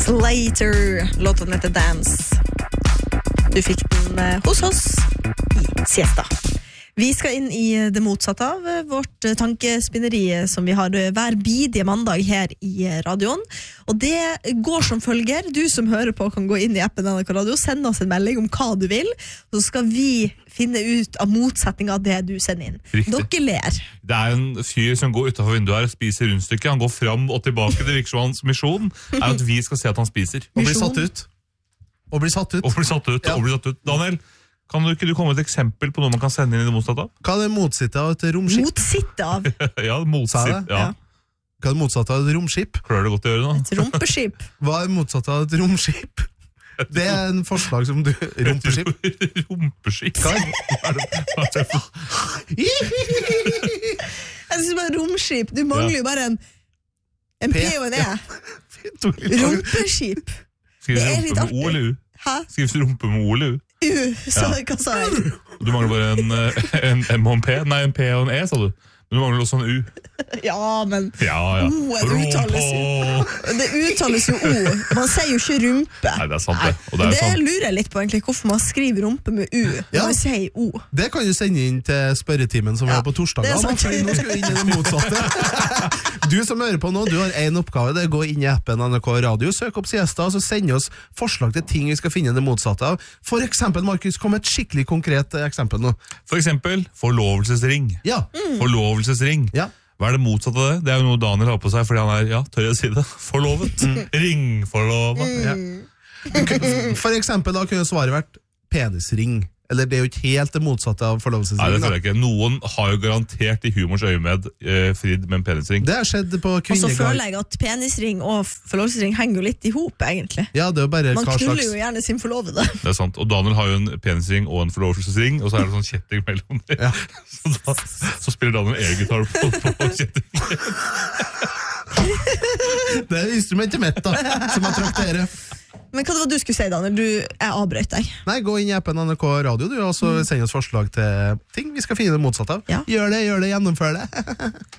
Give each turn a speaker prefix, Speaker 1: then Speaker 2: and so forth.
Speaker 1: Slater, låten heter Dance. Du fikk den hos oss i Siesta. Vi skal inn i det motsatte av vårt tankespinneri som vi har hver bidige mandag her i radioen. Og det går som følger. Du som hører på kan gå inn i appen NRK Radio, sende oss en melding om hva du vil, så skal vi finne ut av motsetning av det du sender inn.
Speaker 2: Riktig.
Speaker 1: Dere ler.
Speaker 2: Det en fyr som går utenfor vinduet her og spiser rundstykke. Han går fram og tilbake. Det virker som hans misjon at vi skal se at han spiser.
Speaker 3: Og blir satt ut.
Speaker 2: Og blir satt ut. Daniel, kan du ikke komme med et eksempel på noe man kan sende inn i det motsatte av?
Speaker 3: Hva det motsitte av et romskip?
Speaker 1: Motsitte av?
Speaker 2: Ja, motsitt. Ja.
Speaker 3: Hva det motsatte av et romskip?
Speaker 2: Klarer det godt å gjøre nå?
Speaker 1: Et rumpeskip.
Speaker 3: Hva motsatte av et romskip? Det en forslag som du... Rumpeskip?
Speaker 2: Rumpeskip?
Speaker 3: Hva
Speaker 2: det for?
Speaker 1: Jeg synes bare romskip. Du mangler jo bare en P og en E. Rumpeskip.
Speaker 2: Skrives rumpe med O eller U?
Speaker 1: Hæ?
Speaker 2: Skrives rumpe med O eller U?
Speaker 1: U, så hva sa jeg?
Speaker 2: Du mangler bare en M og en P. Nei, en P og en E, sa du. Men du mangler også en U.
Speaker 1: Ja, men
Speaker 2: Ja.
Speaker 1: O uttales jo. Det uttales jo O. Man sier jo ikke rumpe.
Speaker 2: Nei, det sant det. Og det
Speaker 1: Det
Speaker 2: sant.
Speaker 1: lurer jeg litt på egentlig, hvorfor man skriver rumpe med U når
Speaker 3: Ja.
Speaker 1: man sier O.
Speaker 3: Det kan du sende inn til spørretimen som vi
Speaker 1: Ja,
Speaker 3: har på torsdager.
Speaker 1: det sant.
Speaker 3: Fordi nå skal vi inn i det motsatte. Du som hører på nå, du har en oppgave. Det er å gå inn i appen NRK Radio, søk opp Siesta, og så sende oss forslag til ting vi skal finne det motsatte av. For eksempel, Markus, kom et skikkelig konkret eksempel nå.
Speaker 2: For eksempel, forlovelsesring.
Speaker 3: Ja.
Speaker 2: Forlovelsesring.
Speaker 3: Ja.
Speaker 2: Hva det motsatte av det? Det jo noe Daniel har på seg, fordi han ja, tør jeg si det, forlovet. Ringforlovet.
Speaker 3: Ja. For eksempel da kunne svaret vært penisring. Eller det er jo ikke helt det motsatte av
Speaker 2: Nei,
Speaker 3: forlovelsesring.
Speaker 2: det
Speaker 3: da.
Speaker 2: føler jeg ikke. Noen har jo garantert i humors øyemed fridd med en penisring.
Speaker 3: Det har skjedd på
Speaker 1: Og så
Speaker 3: kvinneguide.
Speaker 1: føler jeg at penisring og forlovelsesring henger jo litt i hop, egentlig.
Speaker 3: Ja, det er jo bare
Speaker 1: Man
Speaker 3: hva
Speaker 1: knuller
Speaker 3: slags...
Speaker 1: jo gjerne sin forlovede.
Speaker 2: Det sant. Og Daniel har jo en penisring og en forlovelsesring, og så det sånn kjetting mellom dem.
Speaker 3: Ja.
Speaker 2: Så spiller Daniel elgitar på kjetting.
Speaker 3: Det er instrumentet mitt da, som jeg trakterer.
Speaker 1: Men hva det var du skulle si, Daniel? Jeg avbrøt deg.
Speaker 3: Nei, gå inn i appen NRK Radio, du, og så send oss forslag til ting vi skal finne det motsatte av.
Speaker 1: Ja.
Speaker 3: Gjør det, gjennomfør det.